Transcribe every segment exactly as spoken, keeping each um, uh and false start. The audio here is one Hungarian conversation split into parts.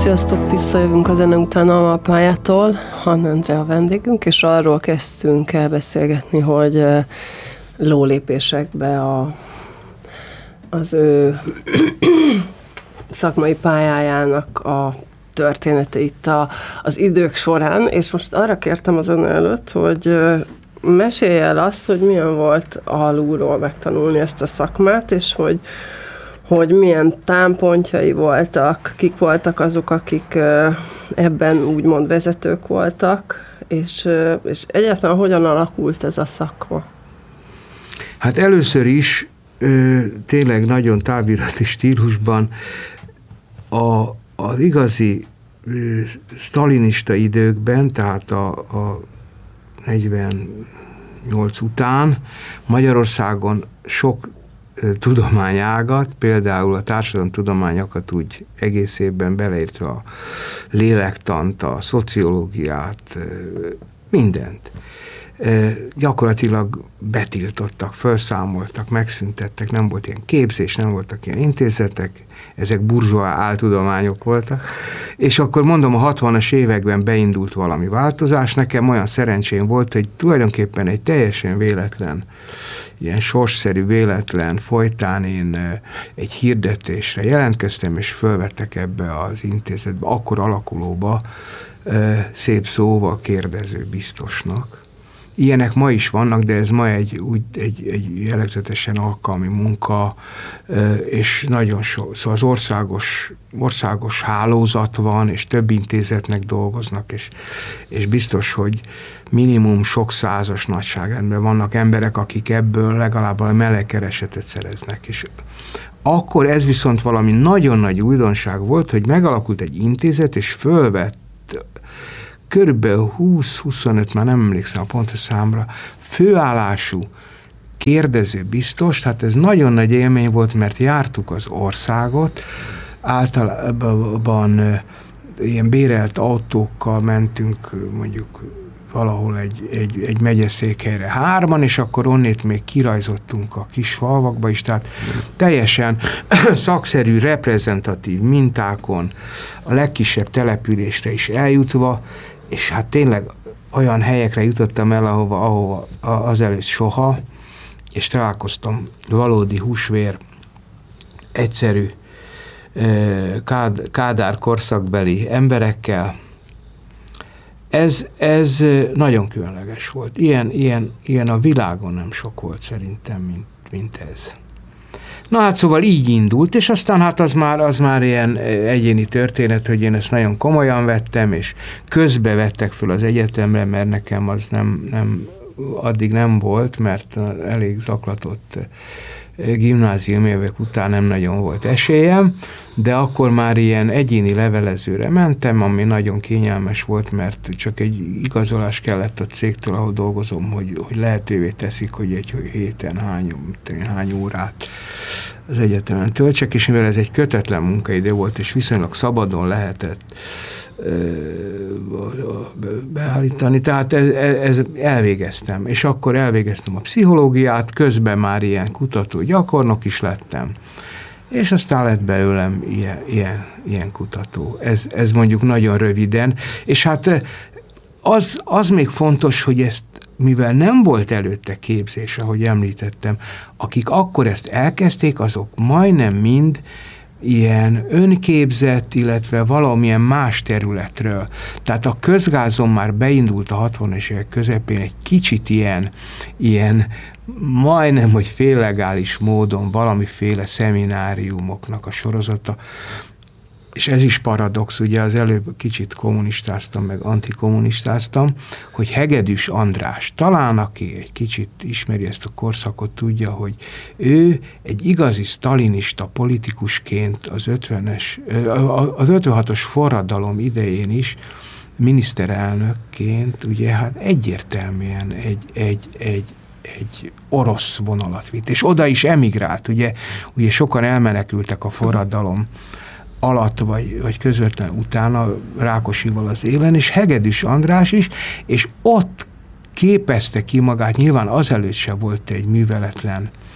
Sziasztok, visszajövünk a zene után a pályától. Hann Endre a vendégünk, és arról kezdtünk el beszélgetni, hogy lólépésekbe a, az ő szakmai pályájának a története itt a, az idők során, és most arra kértem az ön előtt, hogy mesélj el azt, hogy milyen volt alulról megtanulni ezt a szakmát, és hogy hogy milyen támpontjai voltak, kik voltak azok, akik ebben úgymond vezetők voltak, és, és egyáltalán hogyan alakult ez a szakma? Hát először is tényleg nagyon távirati stílusban a, az igazi sztalinista időkben, tehát a, a negyvennyolc után Magyarországon sok tudományágat, például a társadalomtudományokat úgy egész évben beleértve a lélektant, a szociológiát, mindent. Gyakorlatilag betiltottak, felszámoltak, megszüntettek, nem volt ilyen képzés, nem voltak ilyen intézetek, ezek burzsóá áltudományok voltak, és akkor mondom, a hatvanas években beindult valami változás, nekem olyan szerencsém volt, hogy tulajdonképpen egy teljesen véletlen, ilyen sorsszerű véletlen folytán én egy hirdetésre jelentkeztem, és fölvettek ebbe az intézetbe, akkor alakulóba, szép szóval kérdező biztosnak. Ilyenek ma is vannak, de ez ma egy, úgy, egy, egy jellegzetesen alkalmi munka, és nagyon sok, szóval az országos, országos hálózat van, és több intézetnek dolgoznak, és, és biztos, hogy minimum sok százas nagyságrendben vannak emberek, akik ebből legalább a meleg keresetet szereznek. És akkor ez viszont valami nagyon nagy újdonság volt, hogy megalakult egy intézet, és fölvett körülbelül húsz-huszonöt, már nem emlékszem a pontos számra, főállású kérdező biztos, tehát ez nagyon nagy élmény volt, mert jártuk az országot, általában ilyen bérelt autókkal mentünk mondjuk valahol egy, egy, egy megyeszékhelyre hárman, és akkor onnét még kirajzottunk a kis falvakba is, tehát teljesen szakszerű, reprezentatív mintákon a legkisebb településre is eljutva, és hát tényleg olyan helyekre jutottam el, ahova, ahova azelőtt soha, és találkoztam valódi húsvér, egyszerű kád, kádár korszakbeli emberekkel. Ez, ez nagyon különleges volt. Ilyen, ilyen, ilyen a világon nem sok volt szerintem, mint, mint ez. Na hát szóval így indult, és aztán hát az már, az már ilyen egyéni történet, hogy én ezt nagyon komolyan vettem, és közbe vettek föl az egyetemre, mert nekem az nem, nem, addig nem volt, mert elég zaklatott gimnázium évek után nem nagyon volt esélyem, de akkor már ilyen egyéni levelezőre mentem, ami nagyon kényelmes volt, mert csak egy igazolás kellett a cégtől, ahol dolgozom, hogy, hogy lehetővé teszik, hogy egy héten hány, hány órát az egyetemen töltsek, és mivel ez egy kötetlen munkaidő volt, és viszonylag szabadon lehetett beállítani, tehát ez, ez elvégeztem, és akkor elvégeztem a pszichológiát, közben már ilyen kutató gyakornok is lettem, és aztán lett belőlem ilyen, ilyen, ilyen kutató. Ez, ez mondjuk nagyon röviden, és hát az, az még fontos, hogy ezt, mivel nem volt előtte képzés, ahogy említettem, akik akkor ezt elkezdték, azok majdnem mind ilyen önképzett, illetve valamilyen más területről. Tehát a közgázon már beindult a hatvanas évek közepén egy kicsit ilyen, ilyen majdnem, hogy féllegális módon valamiféle szemináriumoknak a sorozata. És ez is paradox, ugye az előbb kicsit kommunistáztam, meg antikommunistáztam, hogy Hegedűs András, talán aki egy kicsit ismeri ezt a korszakot, tudja, hogy ő egy igazi sztalinista politikusként az ötvenes, az ötvenhatos forradalom idején is miniszterelnökként, ugye hát egyértelműen egy, egy, egy, egy orosz vonalat vitt, és oda is emigrált, ugye, ugye sokan elmenekültek a forradalom alatt, vagy, vagy közvetlenül utána Rákosival az élen, és Hegedűs András is, és ott képezte ki magát, nyilván azelőtt se volt egy műveletlen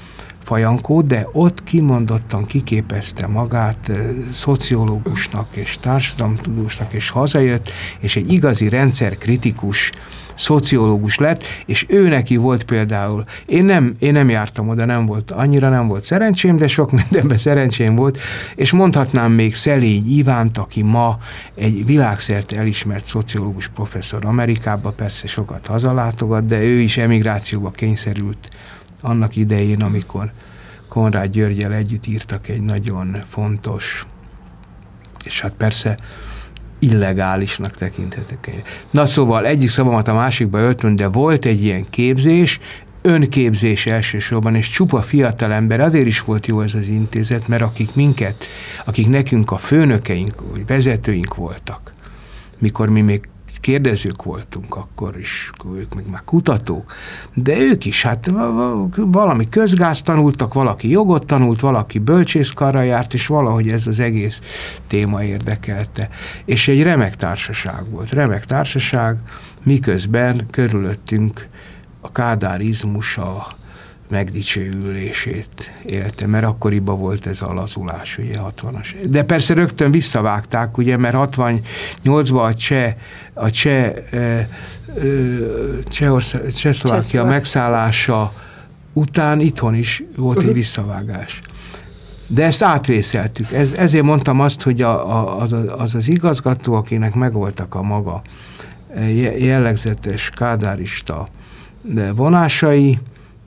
Fajankó, de ott kimondottan kiképezte magát szociológusnak és társadalomtudósnak, és hazajött, és egy igazi rendszerkritikus szociológus lett, és ő neki volt például, én nem, én nem jártam oda, nem volt, annyira nem volt szerencsém, de sok mindenben szerencsém volt, és mondhatnám még Szelény Ivánt, aki ma egy világszerte elismert szociológus professzor Amerikában, persze sokat hazalátogat, de ő is emigrációba kényszerült annak idején, amikor Konrád Györggyel együtt írtak egy nagyon fontos, és hát persze illegálisnak tekinthetek. Na szóval egyik szavamat a másikba öltünk, de volt egy ilyen képzés, önképzés elsősorban, és csupa fiatalember, azért is volt jó ez az intézet, mert akik minket, akik nekünk a főnökeink, vagy vezetőink voltak, mikor mi még kérdezők voltunk, akkor is, ők meg már kutatók, de ők is, hát valami közgázt tanultak, valaki jogot tanult, valaki bölcsészkarra járt, és valahogy ez az egész téma érdekelte. És egy remek társaság volt, remek társaság, miközben körülöttünk a kádárizmus a megdicsőülését élte, mert akkoriban volt ez a lazulás, ugye hatvanas. De persze rögtön visszavágták, ugye, mert hatvannyolcban a cseh, a cseh, Csehország, Csehszlovákia megszállása után itthon is volt egy visszavágás. De ezt átvészeltük. Ez, ezért mondtam azt, hogy a, a, az, az az igazgató, akinek megvoltak a maga jellegzetes kádárista vonásai,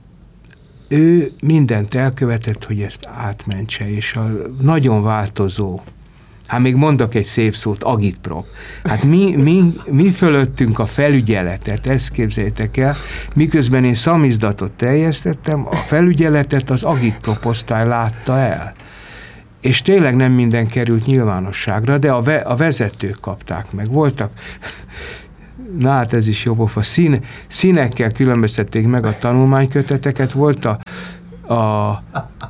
ő mindent elkövetett, hogy ezt átmentse, és a nagyon változó, hát még mondok egy szép szót, agitprop. Hát mi, mi, mi fölöttünk a felügyeletet, ezt képzeljétek el, miközben én szamizdatot teljesztettem, a felügyeletet az agitprop osztály látta el. És tényleg nem minden került nyilvánosságra, de a, ve, a vezetők kapták meg. Voltak, na hát ez is jobb, a szín, színekkel különböztették meg a tanulmányköteteket, volt a, a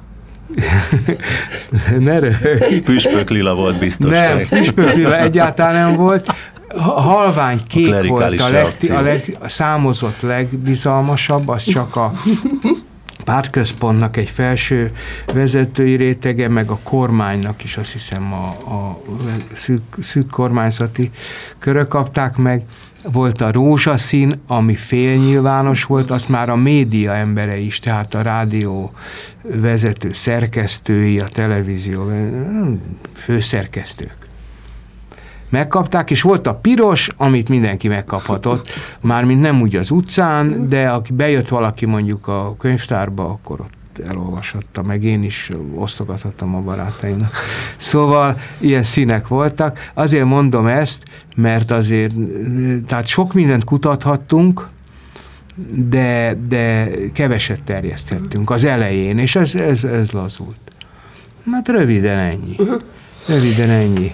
ne röhög. Püspök lila volt biztos. Nem, püspök lila egyáltalán nem volt. Halvány kék a volt a, leg, a, leg, a számozott legbizalmasabb, az csak a pártközpontnak egy felső vezetői rétege, meg a kormánynak is, azt hiszem a, a szűk, szűk kormányzati körök kapták meg. Volt a rózsaszín, ami félnyilvános volt, azt már a média embere is, tehát a rádió vezető szerkesztői, a televízió főszerkesztők megkapták, és volt a piros, amit mindenki megkaphatott, mármint nem úgy az utcán, de aki bejött valaki mondjuk a könyvtárba, akkor ott elolvashatta, meg én is osztogathattam a barátaimnak. Szóval ilyen színek voltak. Azért mondom ezt, mert azért, tehát sok mindent kutathattunk, de, de keveset terjeszthettünk az elején, és ez, ez, ez lazult. Hát röviden ennyi. Röviden ennyi.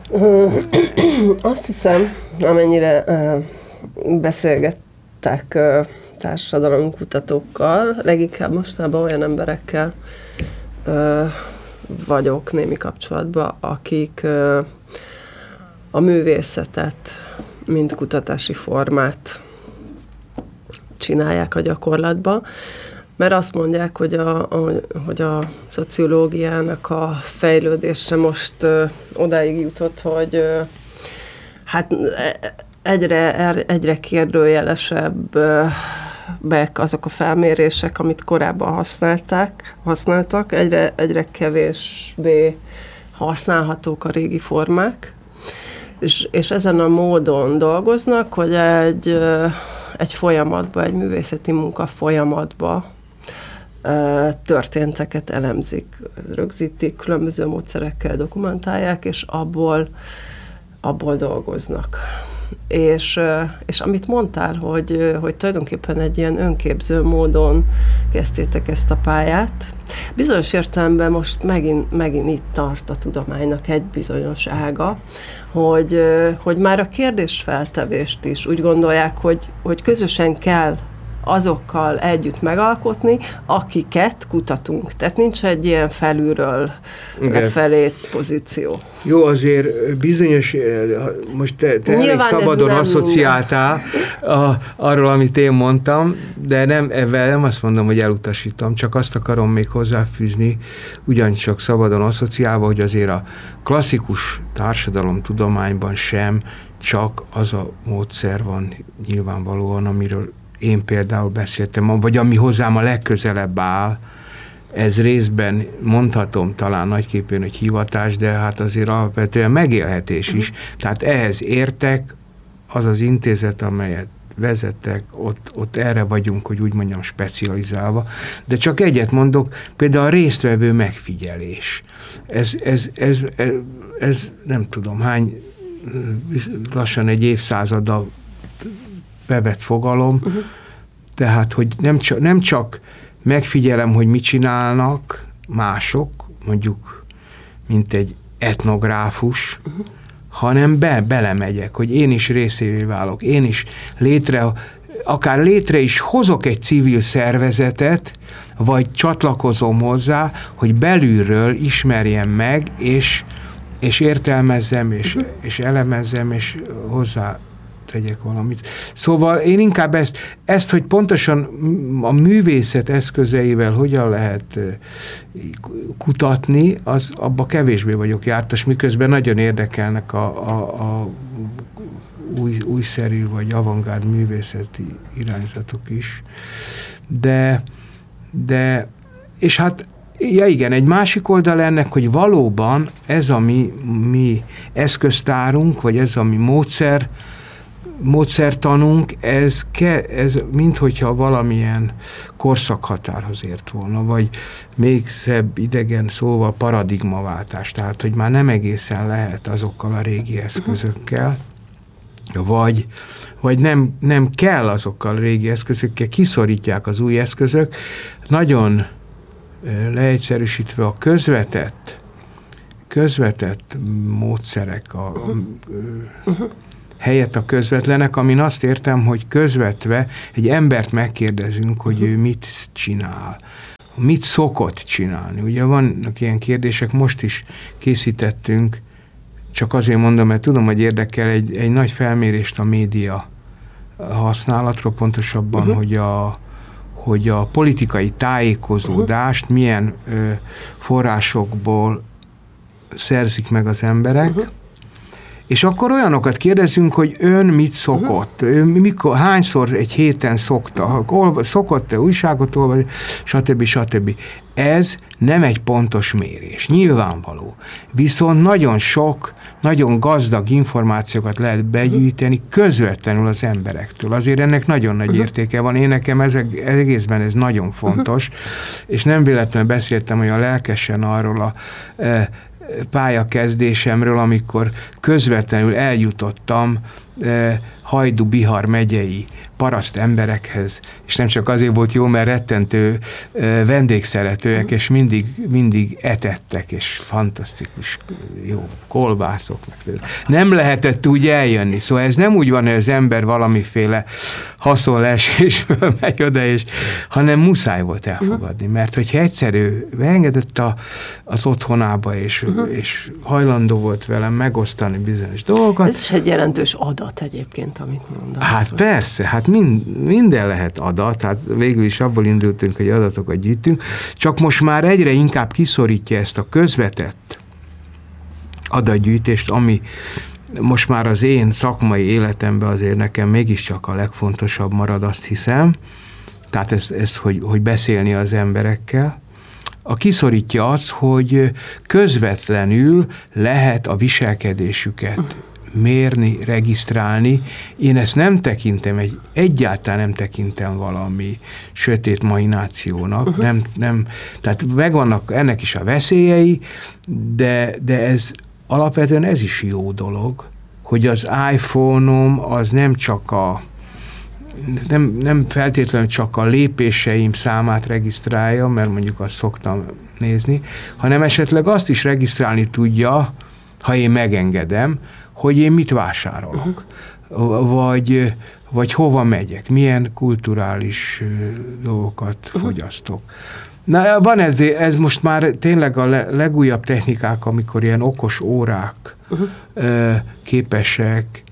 Azt hiszem, amennyire uh, beszélgettek uh, társadalomkutatókkal, leginkább mostanában olyan emberekkel uh, vagyok némi kapcsolatban, akik uh, a művészetet, mint kutatási formát csinálják a gyakorlatban, mert azt mondják, hogy a, a, hogy a szociológiának a fejlődése most ö, odáig jutott, hogy ö, hát egyre, egyre kérdőjelesebbek azok a felmérések, amit korábban használták, használtak, egyre, egyre kevésbé használhatók a régi formák, és, és ezen a módon dolgoznak, hogy egy, ö, egy folyamatba, egy művészeti munka folyamatba történteket elemzik, rögzítik, különböző módszerekkel dokumentálják, és abból, abból dolgoznak. És, és amit mondtál, hogy, hogy tulajdonképpen egy ilyen önképző módon kezdtétek ezt a pályát, bizonyos értelemben most megint, megint itt tart a tudománynak egy bizonyos ága, hogy, hogy már a kérdésfeltevést is úgy gondolják, hogy, hogy közösen kell azokkal együtt megalkotni, akiket kutatunk. Tehát nincs egy ilyen felülről lefelé pozíció. Jó, azért bizonyos, most te, te elég szabadon asszociáltál a, arról, amit én mondtam, de nem, ebben nem azt mondom, hogy elutasítom, csak azt akarom még hozzáfűzni, ugyancsak szabadon asszociálva, hogy azért a klasszikus társadalomtudományban sem csak az a módszer van nyilvánvalóan, amiről én például beszéltem, vagy ami hozzám a legközelebb áll. Ez részben mondhatom talán nagyképűen, hogy hivatás, de hát azért alapvetően megélhetés is. Tehát ehhez értek, az az intézet, amelyet vezettek, ott, ott erre vagyunk, hogy úgy mondjam, specializálva. De csak egyet mondok, például a résztvevő megfigyelés. Ez, ez, ez, ez, ez nem tudom hány, lassan egy évszázada bevett fogalom, uh-huh. Tehát, hogy nem csak, nem csak megfigyelem, hogy mit csinálnak mások, mondjuk, mint egy etnográfus, uh-huh. hanem be, belemegyek, hogy én is részévé válok, én is létre, akár létre is hozok egy civil szervezetet, vagy csatlakozom hozzá, hogy belülről ismerjem meg, és, és értelmezzem, és, uh-huh. és elemezzem, és hozzá tegyek valamit. Szóval én inkább ezt, ezt, hogy pontosan a művészet eszközeivel hogyan lehet kutatni, az abba kevésbé vagyok jártas, miközben nagyon érdekelnek a, a, a új, újszerű vagy avantgárd művészeti irányzatok is. De, de és hát ja igen, egy másik oldal ennek, hogy valóban ez a mi, mi eszköztárunk, vagy ez a mi módszer, módszertanunk, ez, ke, ez minthogyha valamilyen korszakhatárhoz ért volna, vagy még szebb idegen szóval paradigmaváltás, tehát, hogy már nem egészen lehet azokkal a régi eszközökkel, vagy, vagy nem, nem kell azokkal a régi eszközökkel, kiszorítják az új eszközök. Nagyon leegyszerűsítve a közvetett, közvetett módszerek, a, a, uh-huh. helyett a közvetlenek, amin azt értem, hogy közvetve egy embert megkérdezünk, hogy uh-huh. ő mit csinál, mit szokott csinálni. Ugye vannak ilyen kérdések, most is készítettünk, csak azért mondom, mert tudom, hogy érdekel egy, egy nagy felmérést a média használatról, pontosabban, uh-huh. hogy, a, hogy a politikai tájékozódást uh-huh. milyen ö, forrásokból szerzik meg az emberek, uh-huh. és akkor olyanokat kérdezünk, hogy ön mit szokott, uh-huh. ő mikor, hányszor egy héten szokta, szokott-e újságot olvasni, stb. stb. Ez nem egy pontos mérés, nyilvánvaló. Viszont nagyon sok, nagyon gazdag információkat lehet begyűjteni közvetlenül az emberektől. Azért ennek nagyon nagy értéke van. Én nekem ez, ez egészben ez nagyon fontos, és nem véletlenül beszéltem olyan lelkesen arról a e, pályakezdésemről, amikor közvetlenül eljutottam e, Hajdú-Bihar megyei paraszt emberekhez, és nem csak azért volt jó, mert rettentő e, vendégszeretőek, és mindig, mindig etettek, és fantasztikus jó kolbászok. Nem lehetett úgy eljönni, szóval ez nem úgy van, hogy az ember valamiféle haszonleesésből megy oda, és, hanem muszáj volt elfogadni, mert hogyha egyszerű beengedett a, az otthonába, és, uh-huh. és hajlandó volt velem megosztani bizonyos dolgokat. Ez is egy jelentős adat egyébként, amit mondasz. Hát persze, hát mind, minden lehet adat, hát végül is abból indultunk, hogy adatokat gyűjtünk, csak most már egyre inkább kiszorítja ezt a közvetett adatgyűjtést, ami most már az én szakmai életemben azért nekem mégiscsak a legfontosabb marad, azt hiszem, tehát ez, ez hogy, hogy beszélni az emberekkel. A kiszorítja az, hogy közvetlenül lehet a viselkedésüket mérni, regisztrálni. Én ezt nem tekintem, egy, egyáltalán nem tekintem valami sötét mahinációnak. Uh-huh. Nem, nem, tehát megvannak ennek is a veszélyei, de, de ez alapvetően ez is jó dolog, hogy az iPhone-om az nem csak a nem, nem feltétlenül csak a lépéseim számát regisztrálja, mert mondjuk azt szoktam nézni, hanem esetleg azt is regisztrálni tudja, ha én megengedem, hogy én mit vásárolok. Uh-huh. vagy, vagy hova megyek, milyen kulturális dolgokat uh-huh. fogyasztok. Na, van ez, ez most már tényleg a legújabb technikák, amikor ilyen okos órák uh-huh. képesek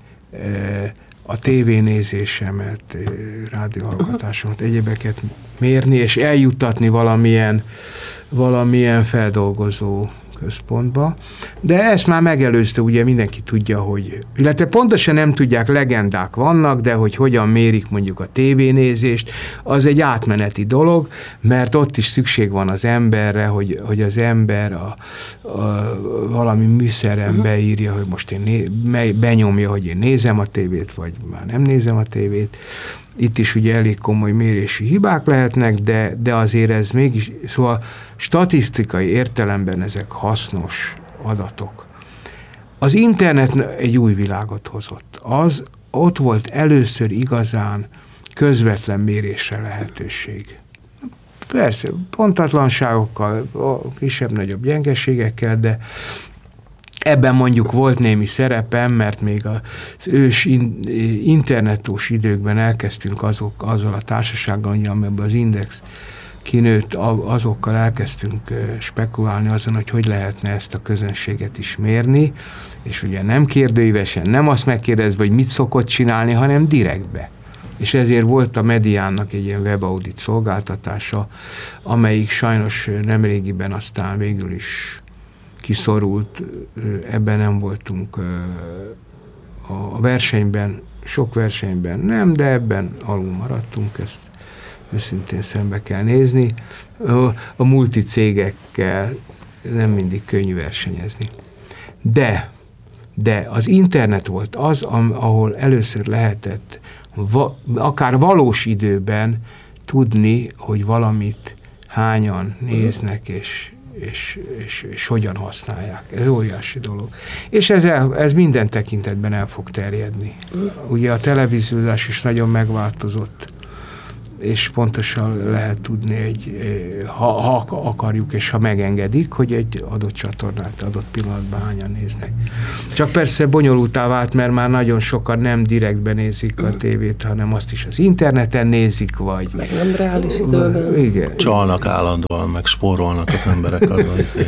a tévénézésemet, rádióhallgatásomat, uh-huh. egyébeket mérni, és eljuttatni valamilyen, valamilyen feldolgozó központba. De ezt már megelőzte, ugye mindenki tudja, hogy, illetve pontosan nem tudják, legendák vannak, de hogy hogyan mérik mondjuk a tévénézést, az egy átmeneti dolog, mert ott is szükség van az emberre, hogy, hogy az ember a, a, valami műszeren uh-huh. beírja, hogy most én né, benyomja, hogy én nézem a tévét, vagy már nem nézem a tévét. Itt is ugye elég komoly mérési hibák lehetnek, de, de azért ez mégis, szóval statisztikai értelemben ezek hasznos adatok. Az internet egy új világot hozott. Az ott volt először igazán közvetlen mérésre lehetőség. Persze, pontatlanságokkal, kisebb-nagyobb gyengeségekkel, de ebben mondjuk volt némi szerepem, mert még az ős internetós időkben elkezdtünk azok, azzal a társasággal, amiben az Index kinőtt, azokkal elkezdtünk spekulálni azon, hogy hogy lehetne ezt a közönséget is mérni, és ugye nem kérdőívesen, nem azt megkérdezve, hogy mit szokott csinálni, hanem direktbe. És ezért volt a Mediánnak egy ilyen webaudit szolgáltatása, amelyik sajnos nemrégiben aztán végül is kiszorult, ebben nem voltunk a versenyben, sok versenyben nem, de ebben alul maradtunk, ezt őszintén szembe kell nézni. A multicégekkel nem mindig könnyű versenyezni. De, de az internet volt az, ahol először lehetett va, akár valós időben tudni, hogy valamit hányan néznek, és És, és, és hogyan használják. Ez óriási dolog. És ez, el, ez minden tekintetben el fog terjedni. Ugye a televíziózás is nagyon megváltozott, és pontosan lehet tudni, egy, ha, ha akarjuk, és ha megengedik, hogy egy adott csatornát adott pillanatban hányan néznek. Csak persze bonyolultá vált, mert már nagyon sokan nem direktben nézik a tévét, hanem azt is az interneten nézik, vagy... Meg nem reális időben. Igen. Csalnak állandóan, meg spórolnak az emberek azzal, hiszen...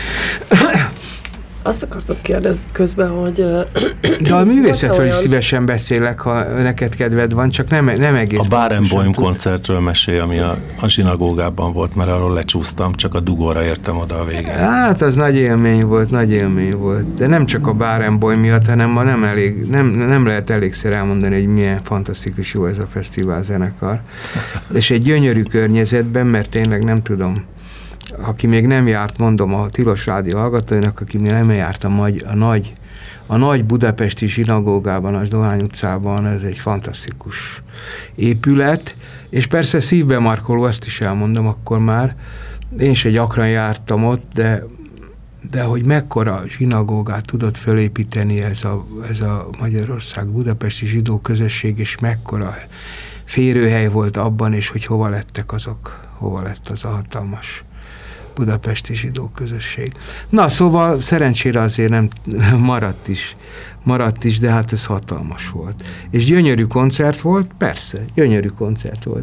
Azt akartok kérdezni közben, hogy... De a művészetről is szívesen beszélek, ha neked kedved van, csak nem, nem egész... A Barenboim koncertről mesélj, ami a, a zsinagógában volt, mert arról lecsúsztam, csak a dugóra értem oda a végén. Hát az nagy élmény volt, nagy élmény volt. De nem csak a Barenboim miatt, hanem ma nem, elég, nem, nem lehet elégszer elmondani, hogy milyen fantasztikus jó ez a fesztivál zenekar. És egy gyönyörű környezetben, mert tényleg nem tudom, aki még nem járt, mondom a Tilos Rádió hallgatóinak, aki még nem járt a, magy, a, nagy, a nagy budapesti zsinagógában, a Dohány utcában, ez egy fantasztikus épület, és persze szívbe markoló, ezt is elmondom akkor már, én se gyakran jártam ott, de, de hogy mekkora zsinagógát tudott fölépíteni ez a, ez a Magyarország budapesti zsidó közösség, és mekkora férőhely volt abban, és hogy hova lettek azok, hova lett az a hatalmas budapesti zsidó közösség. Na, szóval szerencsére azért nem maradt is, maradt is, de hát ez hatalmas volt. És gyönyörű koncert volt? Persze, gyönyörű koncert volt.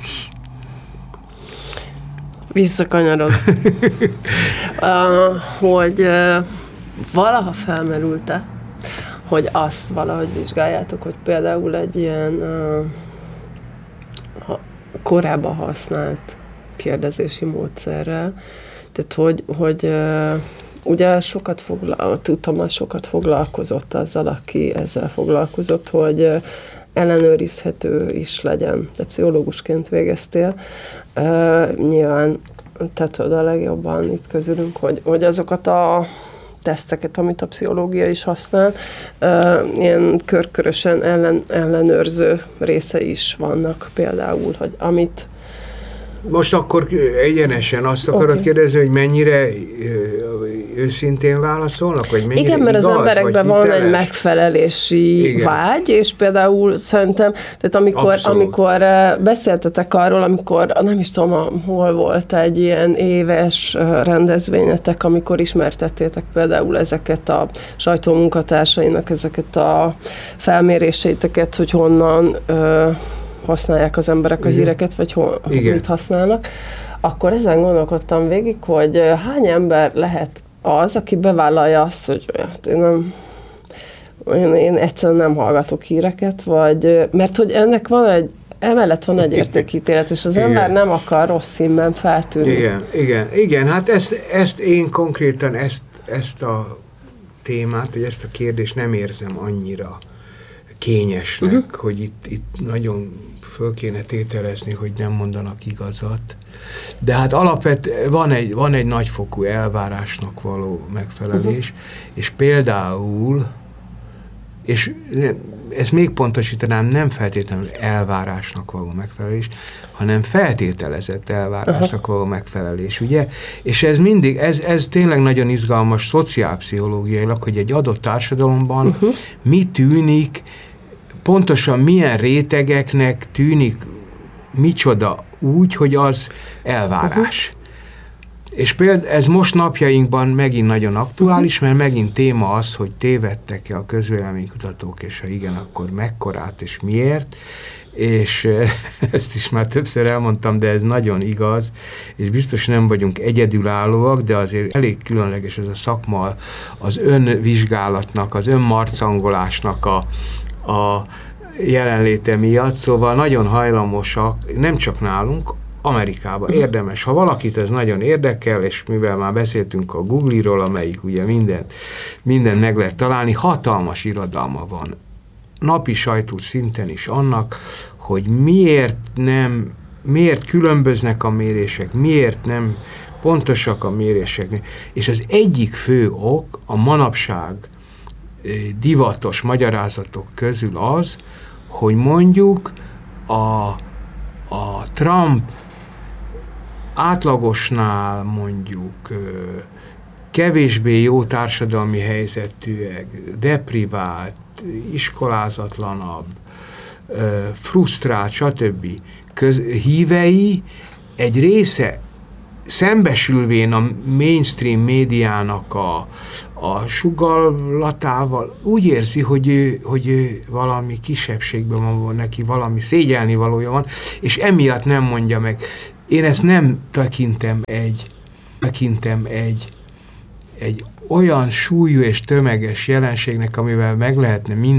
Visszakanyarod. uh, hogy uh, valaha felmerült-e, hogy azt valahogy vizsgáljátok, hogy például egy ilyen uh, ha, korábban használt kérdezési módszerrel. Tehát, hogy, hogy uh, ugye sokat foglal, Tamás sokat foglalkozott azzal, aki ezzel foglalkozott, hogy uh, ellenőrizhető is legyen. De pszichológusként végeztél. Uh, nyilván te tudod a legjobban itt közülünk, hogy, hogy azokat a teszteket, amit a pszichológia is használ, uh, ilyen körkörösen ellen, ellenőrző része is vannak például, hogy amit Most akkor egyenesen azt akarod okay. kérdezni, hogy mennyire őszintén válaszolnak, vagy mennyire igen, mert igaz, az emberekben van egy megfelelési igen. vágy, és például szerintem, tehát amikor, amikor beszéltetek arról, amikor, nem is tudom, hol volt egy ilyen éves rendezvényetek, amikor ismertettétek például ezeket a sajtómunkatársainak, ezeket a felméréseiteket, hogy honnan használják az emberek a igen. híreket, vagy hol, mit használnak, akkor ezen gondolkodtam végig, hogy hány ember lehet az, aki bevállalja azt, hogy hát én nem, én, én egyszerűen nem hallgatok híreket, vagy, mert hogy ennek van egy, emellett van egy értékítélet, és az igen. ember nem akar rossz színben feltűnni. Igen, igen, igen, hát ezt, ezt én konkrétan ezt, ezt a témát, vagy ezt a kérdést nem érzem annyira kényesnek, uh-huh. hogy itt, itt nagyon föl kéne tételezni, hogy nem mondanak igazat. De hát alapvetően van egy, van egy nagyfokú elvárásnak való megfelelés, uh-huh. és például, és ezt még pontosítanám, nem feltétlenül elvárásnak való megfelelés, hanem feltételezett elvárásnak uh-huh. való megfelelés, ugye? És ez mindig, ez, ez tényleg nagyon izgalmas szociálpszichológiailag, hogy egy adott társadalomban uh-huh. mi tűnik, pontosan milyen rétegeknek tűnik micsoda úgy, hogy az elvárás. Uh-huh. És például ez most napjainkban megint nagyon aktuális, uh-huh. mert megint téma az, hogy tévedtek-e a közvéleménykutatók, és ha igen, akkor mekkorát és miért. És ezt is már többször elmondtam, de ez nagyon igaz, és biztos nem vagyunk egyedülállóak, de azért elég különleges ez a szakma, az önvizsgálatnak, az önmarcangolásnak a a jelenléte miatt, szóval nagyon hajlamosak, nem csak nálunk, Amerikában érdemes. Ha valakit ez nagyon érdekel, és mivel már beszéltünk a Google-ról, amelyik ugye mindent, mindent meg lehet találni, hatalmas irodalma van. Napi sajtó szinten is annak, hogy miért nem, miért különböznek a mérések, miért nem pontosak a mérések. És az egyik fő ok a manapság divatos magyarázatok közül az, hogy mondjuk a, a Trump átlagosnál mondjuk kevésbé jó társadalmi helyzetűek, deprivált, iskolázatlanabb, frusztrált, stb. Köz, hívei egy része szembesülvén a mainstream médiának a, a sugallatával úgy érzi, hogy ő, hogy ő valami kisebbségben van, neki valami szégyelni valója van, és emiatt nem mondja meg. Én ezt nem tekintem egy, tekintem egy, egy olyan súlyú és tömeges jelenségnek, amivel meg lehetne minden